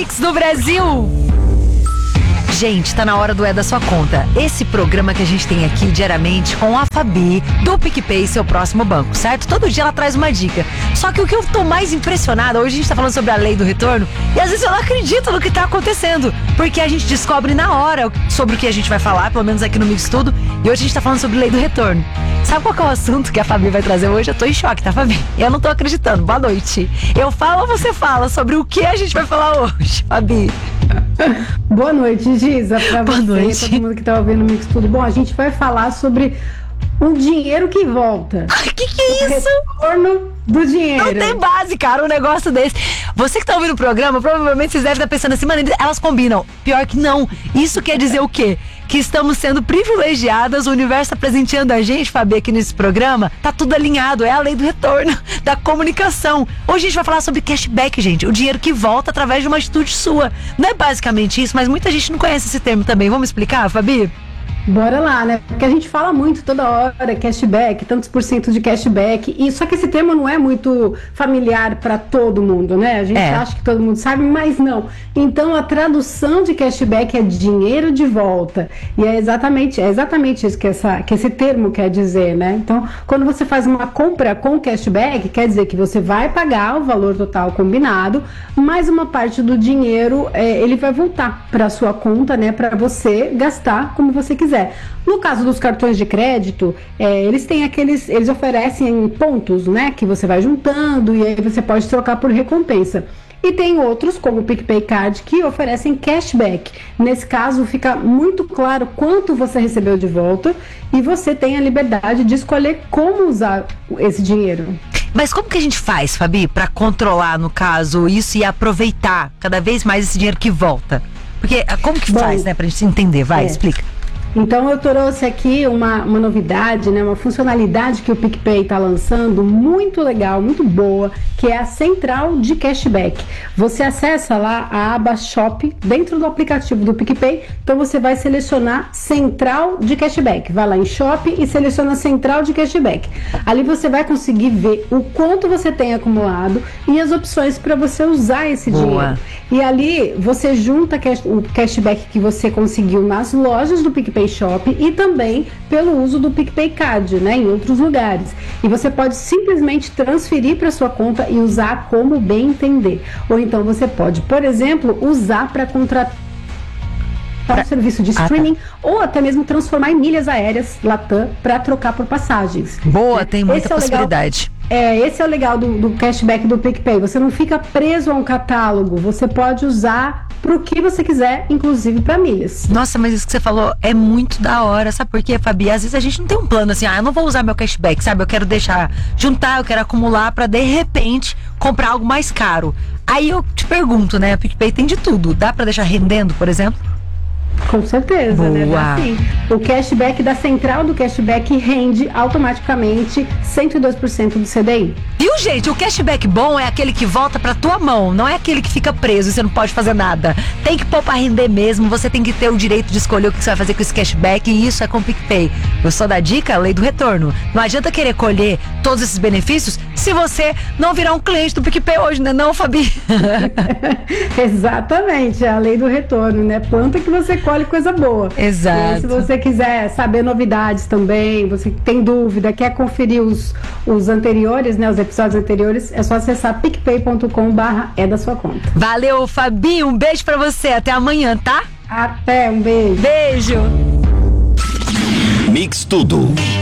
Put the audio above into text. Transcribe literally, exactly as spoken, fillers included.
Mix do Brasil. Gente, tá na hora do É da Sua Conta. Esse programa que a gente tem aqui diariamente com a Fabi, do PicPay, seu próximo banco, certo? Todo dia ela traz uma dica. Só que o que eu tô mais impressionada, hoje a gente tá falando sobre a lei do retorno, e às vezes eu não acredito no que tá acontecendo, porque a gente descobre na hora sobre o que a gente vai falar, pelo menos aqui no Mix Tudo, e hoje a gente tá falando sobre lei do retorno. Sabe qual que é o assunto que a Fabi vai trazer hoje? Eu tô em choque, tá, Fabi? Eu não tô acreditando. Boa noite. Eu falo ou você fala sobre o que a gente vai falar hoje, Fabi? Boa noite, Giza, pra Boa você, noite. todo mundo que tá ouvindo o Mix Tudo. Bom, a gente vai falar sobre o dinheiro que volta. Ai, que que é isso? O retorno do dinheiro. Não tem base, cara, um negócio desse. Você que tá ouvindo o programa, provavelmente vocês devem estar pensando assim, mano, elas combinam. Pior que não. Isso quer dizer o quê? Que estamos sendo privilegiadas, o universo tá presenteando a gente, Fabi, aqui nesse programa. Tá tudo alinhado, é a lei do retorno, da comunicação. Hoje a gente vai falar sobre cashback, gente. O dinheiro que volta através de uma atitude sua. Não é basicamente isso, mas muita gente não conhece esse termo também. Vamos explicar, Fabi? Bora lá, né? Porque a gente fala muito toda hora, cashback, tantos por cento de cashback, e só que esse termo não é muito familiar para todo mundo, né? A gente É. acha que todo mundo sabe, mas não. Então a tradução de cashback é dinheiro de volta. E é exatamente, é exatamente isso que, essa, que esse termo quer dizer, né? Então, quando você faz uma compra com cashback, quer dizer que você vai pagar o valor total combinado, mas uma parte do dinheiro é, ele vai voltar para sua conta, né? Para você gastar como você quiser. No caso dos cartões de crédito, é, eles têm aqueles, eles oferecem pontos, né, que você vai juntando e aí você pode trocar por recompensa. E tem outros, como o PicPay Card, que oferecem cashback. Nesse caso, fica muito claro quanto você recebeu de volta e você tem a liberdade de escolher como usar esse dinheiro. Mas como que a gente faz, Fabi, pra controlar, no caso, isso e aproveitar cada vez mais esse dinheiro que volta? Porque como que Bom, faz, né, pra gente entender? Vai, é. explica. Então eu trouxe aqui uma, uma novidade, né, uma funcionalidade que o PicPay está lançando, muito legal, muito boa, que é a central de cashback. Você acessa lá a aba Shop dentro do aplicativo do PicPay, então você vai selecionar central de cashback. Vai lá em Shop e seleciona central de cashback. Ali você vai conseguir ver o quanto você tem acumulado e as opções para você usar esse Boa. dinheiro. E ali você junta cash, o cashback que você conseguiu nas lojas do PicPay Shop e também pelo uso do PicPay Card, né, em outros lugares. E você pode simplesmente transferir para sua conta e usar como bem entender. Ou então você pode, por exemplo, usar para contratar um serviço de streaming, ah, tá. ou até mesmo transformar em milhas aéreas Latam para trocar por passagens. Boa, tem muita Esse é possibilidade. É, esse é o legal do, do cashback do PicPay. Você não fica preso a um catálogo. Você pode usar pro que você quiser, inclusive para milhas. Nossa, mas isso que você falou é muito da hora. Sabe por quê, Fabi? Às vezes a gente não tem um plano assim, ah, eu não vou usar meu cashback, sabe? Eu quero deixar, juntar, eu quero acumular pra de repente comprar algo mais caro. Aí eu te pergunto, né? O PicPay tem de tudo. Dá pra deixar rendendo, por exemplo? Com certeza, Boa. né? Dá sim. O cashback da central do cashback rende automaticamente cento e dois por cento do C D I. Viu, gente? O cashback bom é aquele que volta pra tua mão, não é aquele que fica preso e você não pode fazer nada. Tem que pôr pra render mesmo, você tem que ter o direito de escolher o que você vai fazer com esse cashback e isso é com o PicPay. Gostou da dica? Lei do retorno. Não adianta querer colher todos esses benefícios se você não virar um cliente do PicPay hoje, né? Não, Fabi? Exatamente, é a lei do retorno, né? Planta que você colhe coisa boa. Exato. E aí, se você quiser saber novidades também, você tem dúvida, quer conferir os, os anteriores, né? Os episódios anteriores, é só acessar picpay ponto com barra é da sua conta. Valeu, Fabi. Um beijo pra você. Até amanhã, tá? Até, um beijo. Beijo. Mix Tudo.